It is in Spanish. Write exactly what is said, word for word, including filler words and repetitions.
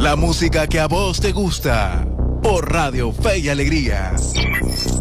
La música que a vos te gusta. Por Radio Fe y Alegría.